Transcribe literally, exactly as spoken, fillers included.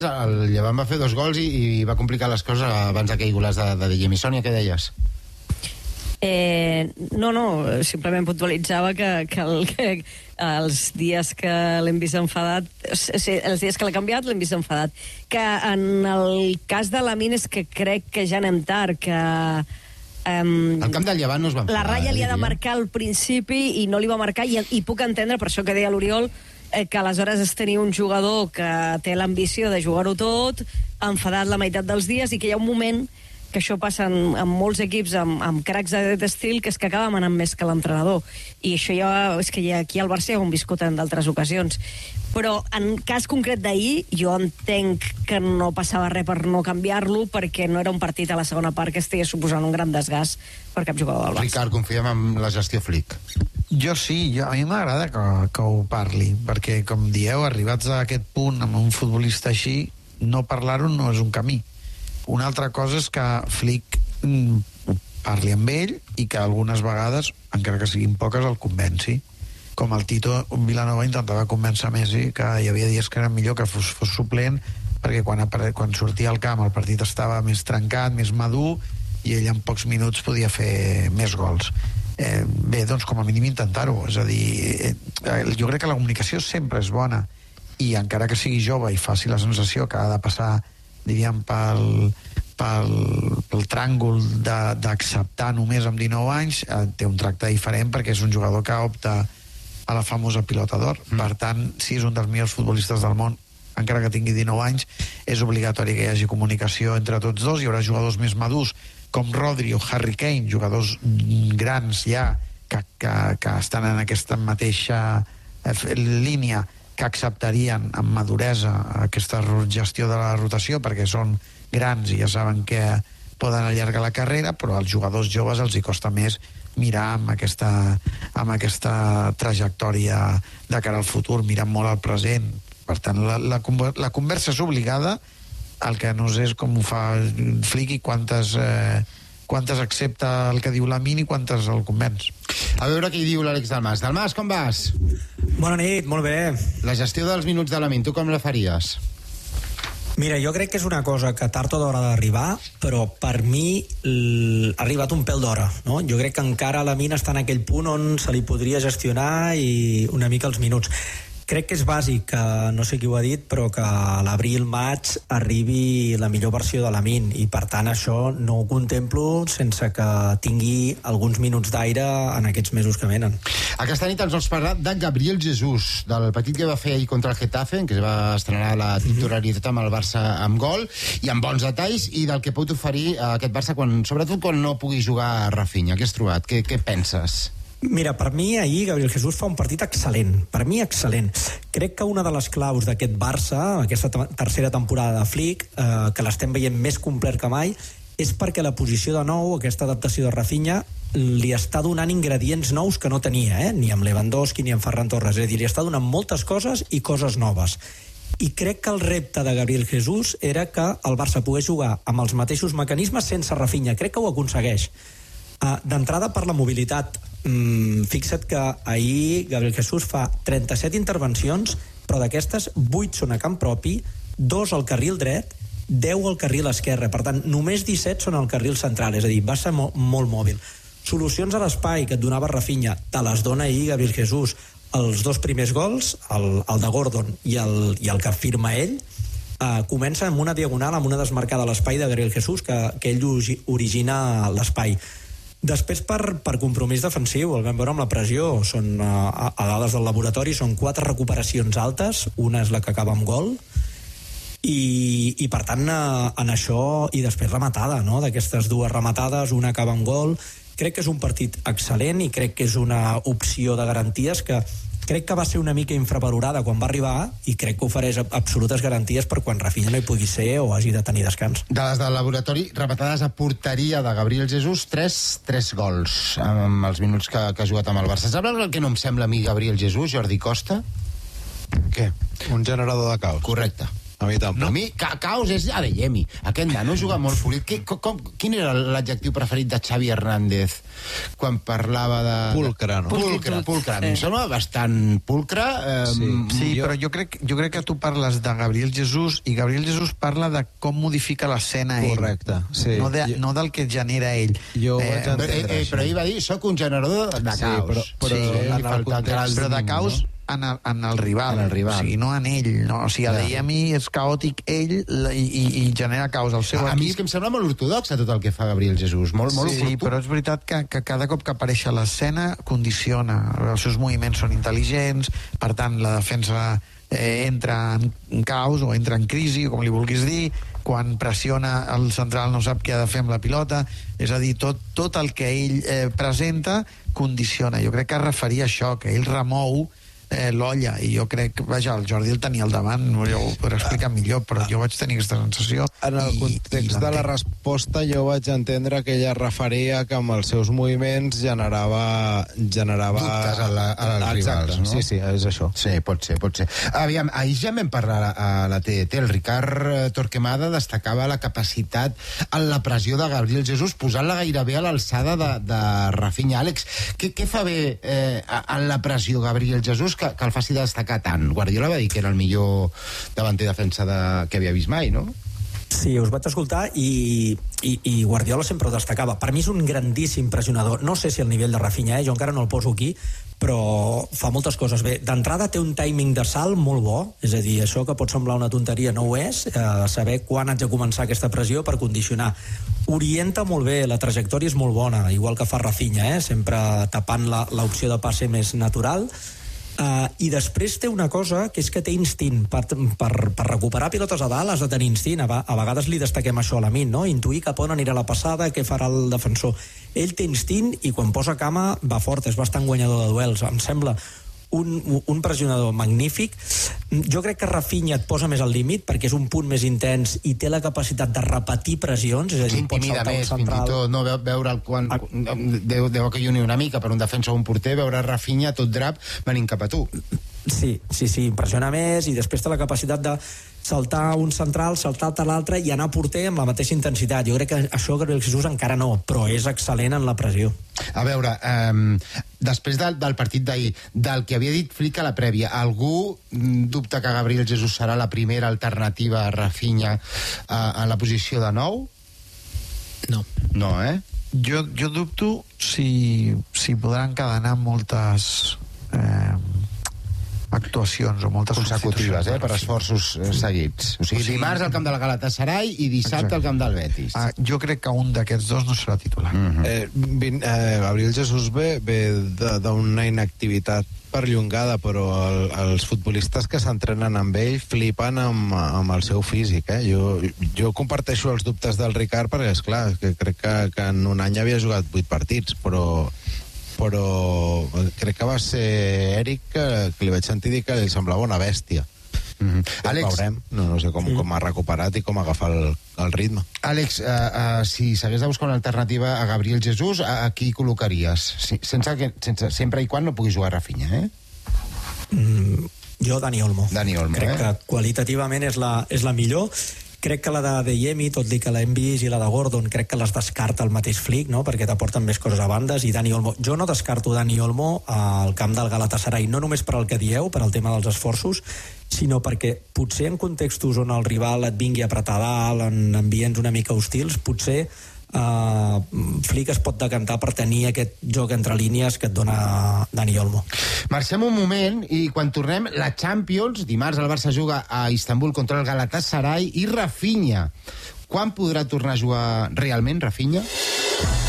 El Llevant va fer dos gols i, i va complicar les coses abans d'aquell golaç de, de Diem. I Sònia, què deies? Eh, no, no, simplement puntualitzava que, que, el, que els dies que l'hem vist enfadat, els dies que l'ha canviat l'hem vist enfadat. Que en el cas de Lamine és que crec que ja anem tard, que... Um, el camp del Llevant no es va enfadar. La ratlla li ha de marcar al principi i no li va marcar, i, i puc entendre, per això que deia l'Oriol, que aleshores es tenia un jugador que té l'ambició de jugar-ho tot, enfadat la meitat dels dies, i que hi ha un moment, que això passa en, en molts equips amb, amb cracs d'aquest estil, que és que acaba manant més que l'entrenador. I això ja, és que ja, aquí al Barça ja ho hem viscut en d'altres ocasions. Però en cas concret d'ahir, jo entenc que no passava res per no canviar-lo, perquè no era un partit a la segona part que estigui suposant un gran desgast per cap jugador del Barça. Ricard, confiem en la gestió Flick. Jo sí, jo, a mi m'agrada que, que ho parli, perquè, com dieu, arribats a aquest punt amb un futbolista així, no parlar-ho no és un camí. Una altra cosa és que Flick mm, parli amb ell i que algunes vegades, encara que siguin poques, el convenci. Com el Tito Vilanova intentava convèncer Messi que hi havia dies que era millor que fos, fos suplent, perquè quan, quan sortia al camp el partit estava més trencat, més madur, i ell en pocs minuts podia fer més gols. Eh, bé, doncs com a mínim intentar-ho, és a dir, eh, jo crec que la comunicació sempre és bona, i encara que sigui jove i faci la sensació que ha de passar, diríem, pel, pel, pel tràngol d'acceptar només amb dinou anys, eh, té un tracte diferent perquè és un jugador que opta a la famosa pilota d'or. Mm. Per tant, si és un dels millors futbolistes del món, encara que tingui dinou anys, és obligatori que hi hagi comunicació entre tots dos. Hi haurà jugadors més madurs com Rodri o Harry Kane, jugadors grans ja que, que, que estan en aquesta mateixa línia, que acceptarien amb maduresa aquesta gestió de la rotació perquè són grans i ja saben que poden allargar la carrera, però als jugadors joves els hi costa més mirar amb aquesta, amb aquesta trajectòria de cara al futur, mirar molt al present. Per tant, la, la, la conversa és obligada. El que no sé és com ho fa Flick i quantes, eh, quantes accepta el que diu Lamine i quantes el convenç. A veure què hi diu l'Àlex Dalmas. Dalmas, com vas? Bona nit, molt bé. La gestió dels minuts de Lamine, tu com la faries? Mira, jo crec que és una cosa que tard o d'hora d'arribar, però per mi l... ha arribat un pèl d'hora, no? Jo crec que encara Lamine està en aquell punt on se li podria gestionar i una mica els minuts. Crec que és bàsic, que no sé qui ho ha dit, però que a l'abril-maig arribi la millor versió de Lamine, i per tant això no ho contemplo sense que tingui alguns minuts d'aire en aquests mesos que venen. Aquesta nit ens vols parlar de Gabriel Jesús, del partit que va fer ahir contra el Getafe, en què es va estrenar la titularitat amb el Barça amb gol, i amb bons detalls, i del que pot oferir aquest Barça, quan, sobretot quan no pugui jugar Rafinha. Què has trobat? Què, què penses? Mira, per mi ahir Gabriel Jesús fa un partit excel·lent, per mi excel·lent. Crec que una de les claus d'aquest Barça, aquesta tercera temporada de Flick, eh, que l'estem veient més complet que mai, és perquè la posició de nou, aquesta adaptació de Rafinha, li està donant ingredients nous que no tenia, eh? Ni amb Lewandowski ni amb Ferran Torres, és a dir, li està donant moltes coses i coses noves. I crec que el repte de Gabriel Jesús era que el Barça pogués jugar amb els mateixos mecanismes sense Rafinha. Crec que ho aconsegueix. Uh, d'entrada, per la mobilitat. Mm, fixa't que ahir Gabriel Jesús fa trenta-set intervencions, però d'aquestes vuit són a camp propi, dos al carril dret, deu al carril esquerre. Per tant, només disset són al carril central, és a dir, va ser mo- molt mòbil. Solucions a l'espai que et donava Rafinha, te les dona ahir Gabriel Jesús. Els dos primers gols, el, el de Gordon i el, i el que firma ell, Uh, comença amb una diagonal, amb una desmarcada a l'espai de Gabriel Jesús, que, que ell origina l'espai. Després, per, per compromís defensiu, el vam veure amb la pressió, són uh, a, a dades del laboratori, són quatre recuperacions altes, una és la que acaba amb gol, i, i per tant, uh, en això, i després rematada, no? D'aquestes dues rematades, una acaba amb gol. Crec que és un partit excel·lent i crec que és una opció de garanties que crec que va ser una mica infravalorada quan va arribar, i crec que ofereix absolutes garanties per quan Rafinha no hi pugui ser o hagi de tenir descans. Dades del laboratori, rematades a porteria de Gabriel Jesús, tres, tres gols amb els minuts que, que ha jugat amb el Barça. Saps el que no em sembla a mi Gabriel Jesús, Jordi Costa? Què? Un generador de caos. Correcte. A mi tampoc. No. A mi, ca caos és Adeyemi. Aquest nano juga molt polit. Qui, com, quin era l'adjectiu preferit de Xavi Hernández quan parlava de... Pulcre, no? Pulcre, pulcre. Sí. Em sembla bastant pulcre. Eh, Sí, sí jo... però jo crec, jo crec que tu parles de Gabriel Jesús i Gabriel Jesús parla de com modifica l'escena ell. Correcte, sí. No, de, Jo- no del que genera ell. Jo Eh, vaig però, entendre eh, eh, això. però ell va dir, soc un generador de Sí, caos. però- però sí, en li el falta context- entrar al però de mínim, caos no? en el, en el rival, En el rival. o sigui, no en ell, no? O sigui, Ja. Adeyemi és caòtic ell la- i, i, i genera caos al seu A, a mi és equip. que em sembla molt ortodox a tot el que fa Gabriel Jesús. Molt, molt Sí, oportú. però és veritat que, que cada cop que apareix a l'escena condiciona. Els seus moviments són intel·ligents, per tant, la defensa eh, entra en caos o entra en crisi, o com li vulguis dir. Quan pressiona el central no sap què ha de fer amb la pilota. És a dir, tot, tot el que ell eh, presenta condiciona. Jo crec que es referia a això, que ell remou eh, l'olla, i jo crec que, vaja, el Jordi el tenia al davant, no, jo ho podré explicar millor, però jo vaig tenir aquesta sensació. En el i- context i de la l'entenc. resposta jo vaig entendre que ella referia que amb els seus moviments generava... generava... Dubtes a la- als Exacte, rivals, no? Sí, sí, és això. Sí, pot ser, pot ser. Aviam, ahir ja vam parlar a la T D T. El Ricard eh, Torquemada destacava la capacitat en la pressió de Gabriel Jesús, posant-la gairebé a l'alçada de, de Rafinha. Àlex, què, què fa bé eh, en la pressió Gabriel Jesús que, que el faci destacar tant? Guardiola va dir que era el millor davanter defensa de, que havia vist mai, no? Sí, us vaig escoltar i, i, i Guardiola sempre ho destacava. Per mi és un grandíssim pressionador. No sé si el nivell de Rafinha, eh? Jo encara no el poso aquí, però fa moltes coses bé. D'entrada té un timing de salt molt bo, és a dir, això que pot semblar una tonteria no ho és, eh, saber quan haig de començar aquesta pressió per condicionar. Orienta molt bé, la trajectòria és molt bona, igual que fa Rafinha, eh? Sempre tapant la- l'opció de passe més natural. Uh, I després té una cosa, que és que té instint. Per, per, per recuperar pilotes a dalt has de tenir instint. A, va- a vegades li destaquem això a l'Amin, no? Intuir cap on anirà la passada, què farà el defensor. Ell té instint i quan posa cama va fort, és bastant guanyador de duels. Em sembla un, un pressionador magnífic. Jo crec que Rafinha et posa més al límit perquè és un punt més intens i té la capacitat de repetir pressions, és a dir, pot S'intimida saltar un més, fins i central. tot, no? Veu- veure el quan... Deu, deu que hi uni una mica per un defensa o un porter, veure Rafinha tot drap venint cap a tu. Sí, sí, sí, impressiona més i després té la capacitat de saltar un central, saltar-te l'altre i anar a porter amb la mateixa intensitat. Jo crec que això Gabriel Jesús encara no, però és excel·lent en la pressió. A veure, eh, després del, del partit d'ahir, del que havia dit Flick a la prèvia, algú mm, dubta que Gabriel Jesús serà la primera alternativa a Rafinha eh, en la posició de nou? No. No, eh? Jo, jo dubto si, si podran encadenar moltes eh, actuacions o moltes Consecutives, eh? Per substitucions. esforços eh, seguits. O sigui, O sigui, dimarts al camp del Galatasaray i dissabte Exacte. al camp del Betis. Ah, jo crec que un d'aquests dos no serà titular. Mhm. Eh, vin, eh, Gabriel Jesús ve, ve de- d'una inactivitat perllongada, però el, els futbolistes que s'entrenen amb ell flipen amb, amb el seu físic. Eh? Jo, jo comparteixo els dubtes del Ricard perquè, esclar, que crec que, que en un any havia jugat vuit partits, però però crec que va ser Eric que, que li vaig sentir dir que li semblava una bèstia. Mhm. Ja Àlex, veurem, no, no sé com, com ha recuperat i com agafa el, el ritme. Àlex, uh, uh, si s'hagués de buscar una alternativa a Gabriel Jesús, a, a qui col·locaries? Si, sense que, sense, sempre i quan no pugui jugar Rafinha, eh? Mm, jo, Dani Olmo. Dani Olmo, Crec eh? que qualitativament és la, és la millor. Crec que la de Deyemi, tot i que l'hem vist, i la de Gordon, crec que les descarta el mateix Flick, no? Perquè t'aporten més coses a bandes, i Dani Olmo... Jo no descarto Dani Olmo al camp del Galatasaray, no només per al que dieu, per al tema dels esforços, sinó perquè potser en contextos on el rival et vingui a apretar dalt, en ambients una mica hostils, potser Uh, Flick es pot decantar per tenir aquest joc entre línies que et dona Dani Olmo. Marxem un moment i quan tornem, la Champions, dimarts el Barça juga a Istanbul contra el Galatasaray i Rafinha. Quan podrà tornar a jugar realment Rafinha?